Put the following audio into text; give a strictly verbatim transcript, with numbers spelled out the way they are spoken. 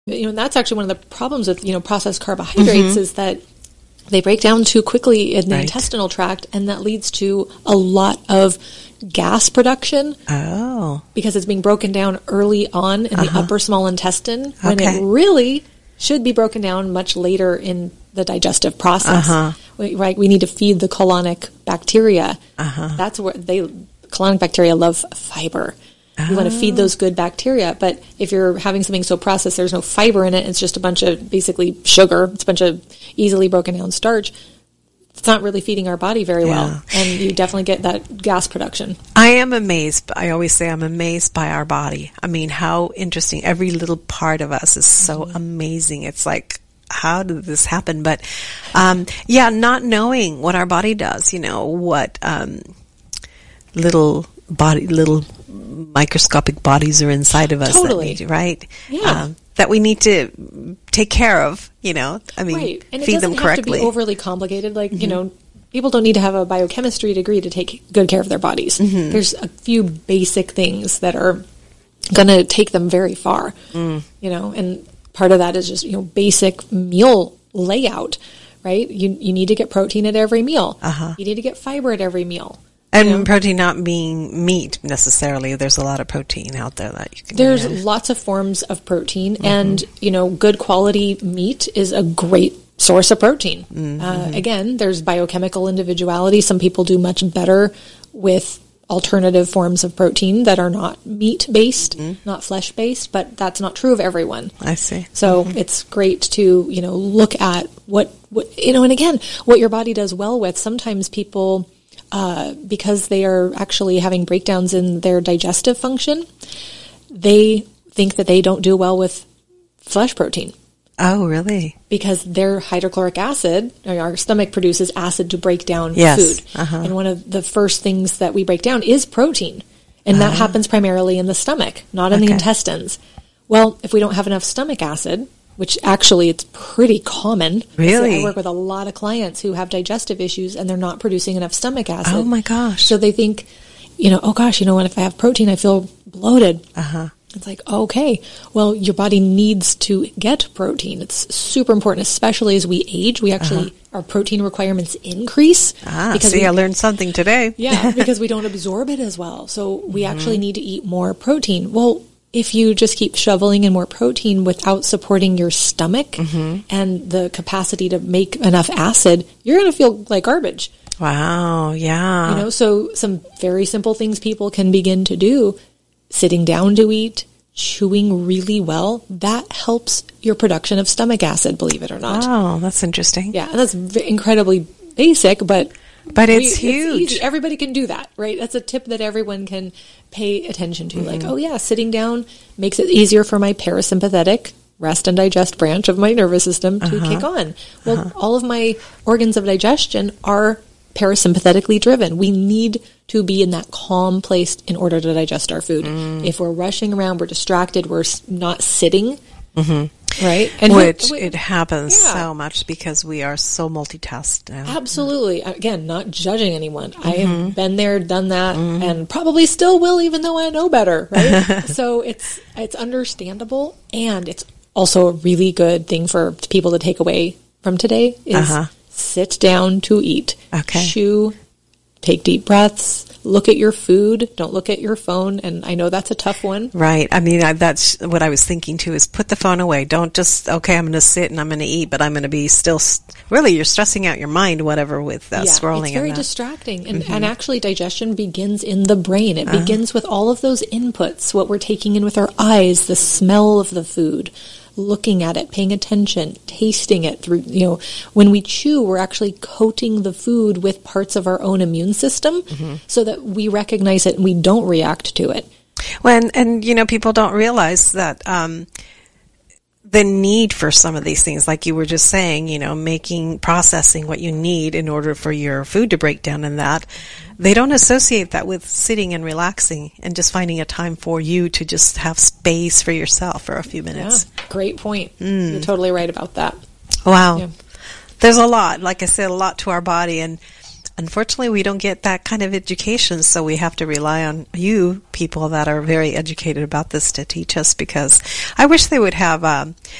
You know, and that's actually one of the problems with, you know, processed carbohydrates Mm-hmm. is that they break down too quickly in the Right. intestinal tract, and that leads to a lot of gas production Oh. because it's being broken down early on in the Uh-huh. upper small intestine when Okay. it really should be broken down much later in the digestive process. Uh-huh. We, right? We need to feed the colonic bacteria. Uh-huh. That's where they, colonic bacteria love fiber. You want to feed those good bacteria, but if you're having something so processed, there's no fiber in it. It's just a bunch of basically sugar. It's a bunch of easily broken down starch. It's not really feeding our body very Yeah. well, and you definitely get that gas production. I am amazed. I always say I'm amazed by our body. I mean, how interesting. Every little part of us is so Mm-hmm. amazing. It's like, how did this happen? But, um, yeah, not knowing what our body does, you know, what, um, little body, little microscopic bodies are inside of us. Totally. That need, right? Yeah. Um, that we need to take care of, you know, I mean, Right, and it feed doesn't them have correctly. to be overly complicated. Like, you know, people don't need to have a biochemistry degree to take good care of their bodies. There's a few basic things that are going to take them very far, you know, and part of that is just, you know, basic meal layout, right? You you need to get protein at every meal. Uh-huh. You need to get fiber at every meal. And you know? protein not being meat necessarily. There's a lot of protein out there that you can There's get. lots of forms of protein, and, you know, good quality meat is a great source of protein. Uh, again, there's biochemical individuality. Some people do much better with alternative forms of protein that are not meat-based, not flesh-based, but that's not true of everyone. I see. So it's great to, you know, look at what, what, you know, and again, what your body does well with. Sometimes people, uh, because they are actually having breakdowns in their digestive function, they think that they don't do well with flesh protein. Oh, really? Because their hydrochloric acid, or our stomach produces acid to break down Yes. food. Uh-huh. And one of the first things that we break down is protein. And that happens primarily in the stomach, not in the Okay. intestines. Well, if we don't have enough stomach acid, which actually it's pretty common. Really? I work with a lot of clients who have digestive issues and they're not producing enough stomach acid. Oh, my gosh. So they think, you know, oh gosh, you know what, if I have protein, I feel bloated. Uh-huh. It's like, okay, well, your body needs to get protein. It's super important, especially as we age. We actually, our protein requirements increase. Ah, because see, we, I learned something today. yeah, because we don't absorb it as well. So we Mm-hmm. actually need to eat more protein. Well, if you just keep shoveling in more protein without supporting your stomach Mm-hmm. and the capacity to make enough acid, you're going to feel like garbage. Wow, yeah. You know, so some very simple things people can begin to do, sitting down to eat, chewing really well, that helps your production of stomach acid, believe it or not. Oh, that's interesting. Yeah, and that's v- incredibly basic, but But we- it's huge. easy. Everybody can do that, right? That's a tip that everyone can pay attention to. Mm-hmm. Like, oh yeah, sitting down makes it easier for my parasympathetic rest and digest branch of my nervous system to Uh-huh. kick on. Well, all of my organs of digestion are parasympathetically driven. We need to be in that calm place in order to digest our food. Mm. If we're rushing around, we're distracted, we're s- not sitting, right? And Which who- it happens Yeah. so much because we are so multitasked now. Absolutely. Again, not judging anyone. I Mm-hmm. have been there, done that, and probably still will, even though I know better, right? So it's it's understandable, and it's also a really good thing for people to take away from today is Uh-huh. sit down to eat. Okay. Chew, take deep breaths, look at your food, don't look at your phone, and I know that's a tough one. Right. I mean, I, that's what I was thinking too, is put the phone away. Don't just, okay, I'm going to sit and I'm going to eat, but I'm going to be still, s- really, you're stressing out your mind, whatever, with uh, scrolling. It's very and that. distracting. And, and actually, digestion begins in the brain. It begins with all of those inputs, what we're taking in with our eyes, the smell of the food, looking at it, paying attention, tasting it through, you know, when we chew, we're actually coating the food with parts of our own immune system so that we recognize it and we don't react to it. Well, and, and, you know, people don't realize that um, the need for some of these things, like you were just saying, you know, making, processing what you need in order for your food to break down and that, they don't associate that with sitting and relaxing and just finding a time for you to just have space for yourself for a few minutes. Yeah, great point. You're totally right about that. Wow. Yeah. There's a lot, like I said, a lot to our body. And unfortunately, we don't get that kind of education, so we have to rely on you people that are very educated about this to teach us, because I wish they would have um,